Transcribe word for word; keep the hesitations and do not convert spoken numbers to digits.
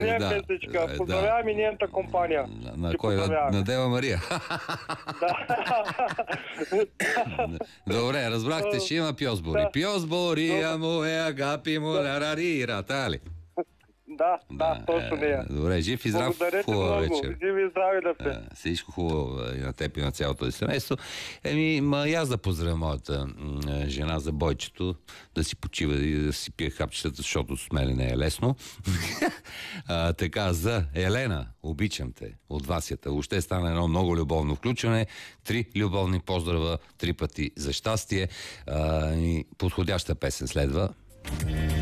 Не е Да, песечка. да. Поздравявам и нейната компания. На, на Ти кой? На, поздравявам. на Дева Мария. Да. Добре, разбрахте, ще има пьосбори. Да. Пьосбори, Добре. амо е, агапи му, ларарира, тали. Да, да, точно нея. е, добре, жив и здрав, Благодаря ти хубава много. вечер. Живи и здрави да сте. Е, Всичко хубаво е, и на теб и на цялото ти семейство. Еми, ма и аз да поздравя моята м, жена за бойчето, да си почива и да си пие хапчетата, защото с мен не е лесно. а, така, за Елена, обичам те, от Васята. Още стана едно много любовно включване. Три любовни поздрава, три пъти за щастие. А, и подходяща песен следва.